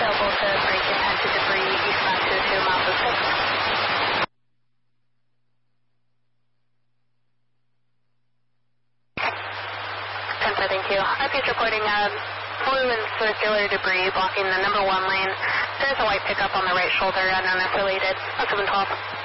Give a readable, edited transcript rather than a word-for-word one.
available to brake impacted debris eastbound 202 miles of 6. Thank you. RP's reporting blue and circular debris blocking the number 1 lane. There's a white pickup on the right shoulder, unknown if related. 712.